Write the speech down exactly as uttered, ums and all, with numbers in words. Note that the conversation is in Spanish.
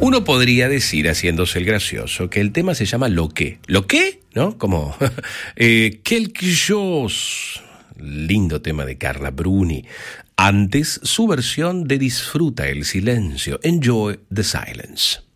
Uno podría decir, haciéndose el gracioso, que el tema se llama Lo que. ¿Lo qué? ¿No? Como eh, quelque chose. Lindo tema de Carla Bruni. Antes, su versión de Disfruta el silencio. Enjoy the silence.